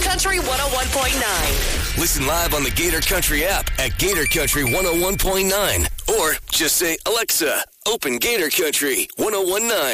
Country 101.9. Listen live on the Gator Country app at Gator Country 101.9. Or just say, Alexa, open Gator Country 101.9.